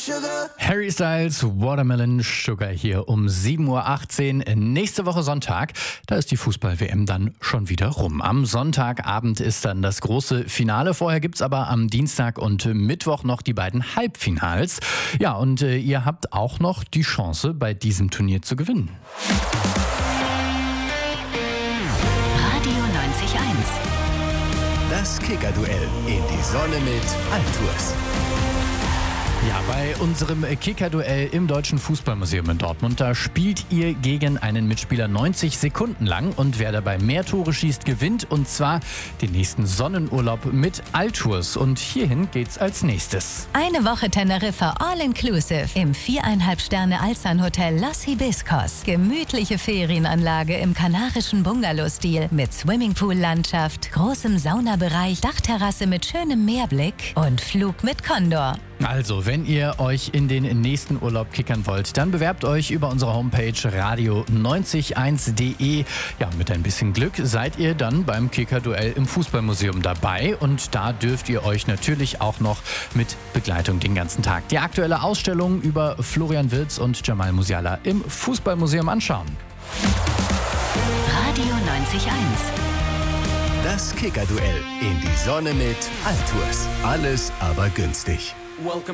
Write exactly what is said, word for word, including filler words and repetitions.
Harry Styles, Watermelon Sugar hier um sieben Uhr achtzehn. Nächste Woche Sonntag, da ist die Fußball-W M dann schon wieder rum. Am Sonntagabend ist dann das große Finale. Vorher gibt's aber am Dienstag und Mittwoch noch die beiden Halbfinals. Ja, und äh, ihr habt auch noch die Chance, bei diesem Turnier zu gewinnen. Radio neunzig Komma eins. Das Kicker-Duell in die Sonne mit Altours. Ja, bei unserem Kicker-Duell im Deutschen Fußballmuseum in Dortmund, da spielt ihr gegen einen Mitspieler neunzig Sekunden lang und wer dabei mehr Tore schießt, gewinnt und zwar den nächsten Sonnenurlaub mit Altours und hierhin geht's als nächstes. Eine Woche Teneriffa All-Inclusive im viereinhalb Sterne Alzan-Hotel Los Hibiscos. Gemütliche Ferienanlage im kanarischen Bungalow-Stil mit Swimmingpool-Landschaft, großem Saunabereich, Dachterrasse mit schönem Meerblick und Flug mit Condor. Also, wenn ihr euch in den nächsten Urlaub kickern wollt, dann bewerbt euch über unsere Homepage radio neunzig eins punkt de. Ja, mit ein bisschen Glück seid ihr dann beim Kicker-Duell im Fußballmuseum dabei und da dürft ihr euch natürlich auch noch mit Begleitung den ganzen Tag die aktuelle Ausstellung über Florian Wirtz und Jamal Musiala im Fußballmuseum anschauen. Radio neunzig Komma eins. Das Kicker-Duell in die Sonne mit Altours. Alles aber günstig. Welcome